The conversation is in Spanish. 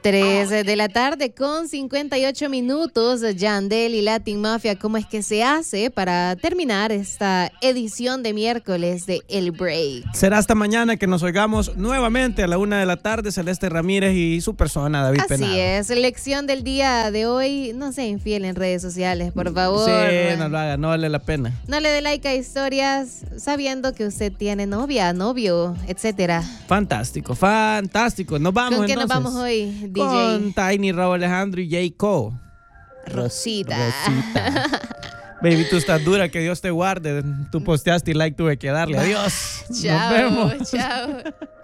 3 de la tarde con 58 minutos. Yandel y Latin Mafia, ¿cómo es que se hace para terminar esta edición de miércoles de El Break? Será hasta mañana que nos oigamos nuevamente a la 1 de la tarde. Celeste Ramírez y su persona, David Penado. Así es, lección del día de hoy. No sea infiel en redes sociales, por favor. Sí, no lo haga, no vale la pena. No le dé like a historias sabiendo que usted tiene novia, novio, etcétera. Fantástico, fantástico. Nos vamos. ¿Con quién nos entonces vamos hoy, DJ? Con Tiny, Raúl Alejandro y J. Cole. Rosita. Baby, tú estás dura, que Dios te guarde. Tú posteaste y like tuve que darle. Adiós. Chao, Nos vemos. chao.